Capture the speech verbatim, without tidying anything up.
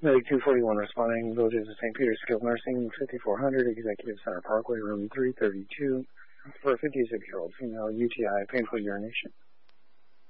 Medic two forty-one responding, Villages of Saint Peter Skilled Nursing, fifty-four hundred, Executive Center Parkway, room three thirty-two, for a fifty-six-year-old female, U T I, painful urination.